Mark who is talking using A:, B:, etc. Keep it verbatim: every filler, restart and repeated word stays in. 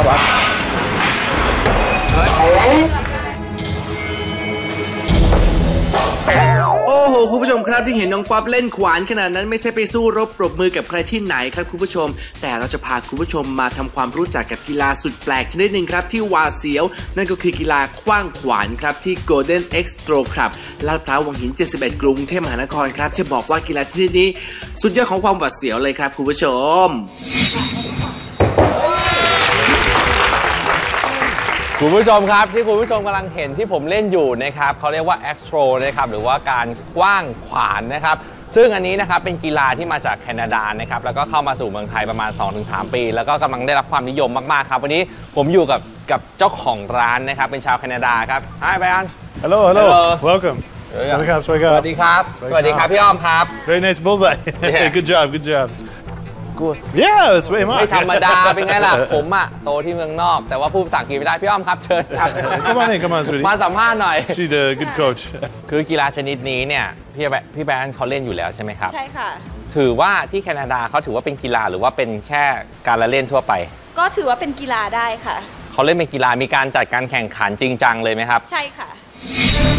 A: ก๊อตโอ้โหคุณผู้ชมครับที่เห็นน้องป๊อปเล่นขวานขนาดนั้นไม่ใช่ไปสู้รบปรบมือกับใครที่ไหนครับคุณผู้ชมแต่เราจะพาคุณผู้ชมมาทำความรู้จักกับกีฬาสุดแปลกชนิดหนึ่งครับที่หวาดเสียวนั่นก็คือกีฬาขว้างขวานครับที่ Golden Extro Club ลาดพร้าววังหินเจ็ดสิบเอ็ดกรุงเทพมหานครครับจะบอกว่ากีฬาชนิดนี้สุดยอดของความหวาดเสียวเลยครับคุณผู้ชม
B: คุณผู้ชมครับที่คุณผู้ชมกำลังเห็นที่ผมเล่นอยู่นะครับเขาเรียกว่า Extro นะครับหรือว่าการขว้างขวานนะครับซึ่งอันนี้นะครับเป็นกีฬาที่มาจากแคนาดานะครับแล้วก็เข้ามาสู่เมืองไทยประมาณ สองถึงสาม ปีแล้วก็กำลังได้รับความนิยมมากๆครับวันนี้ผมอยู่กับกับเจ้าของร้านนะครับเป็นชาวแคนาดาครับ Hi Brian
C: Hello hello Welcome สวัสดีครับสวัสดีครับ
B: สวัสดีครับสวัสดีครับพี่อ้อมครับ
C: Very nice bullseye Good job good job Good Yeah it's very much
B: ไม่ธรรมดาเป็นไงล่ะผมอ่ะโตที่เมืองนอกแต่ว่าพูดภาษาอังกฤษไม่ได้พี่อ้อมครับเชิญครับ
C: Come on in come on sweetie
B: มาสัมภาษณ์หน่อย
C: She's the good coach
B: คือกีฬาชนิดนี้เนี่ยพี่พี่แบรนด์เขาเล่นอยู่แล้วใช่ไหมครับ
D: ใช่ค่ะ
B: ถือว่าที่แคนาดาเขาถือว่าเป็นกีฬาหรือว่าเป็นแค่การละเล่นทั่วไป
D: ก็ถือว่าเป็นกีฬาได้ค่ะ
B: เขาเล่นเป็นกีฬามีการจัดการแข่งขันจริงจังเลยไหมครับ
D: ใช่ค่ะ